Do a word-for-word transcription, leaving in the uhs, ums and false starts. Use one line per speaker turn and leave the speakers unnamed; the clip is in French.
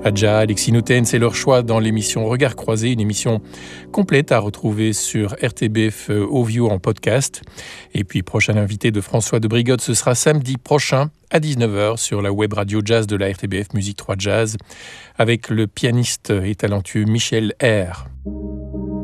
Adja, Alexis Nouten, c'est leur choix dans l'émission Regard croisé, une émission complète à retrouver sur R T B F Audio en podcast. Et puis, prochain invité de François de Brigode, ce sera samedi prochain à dix-neuf heures sur la web radio jazz de la R T B F Musique trois Jazz avec le pianiste et talentueux Michel R.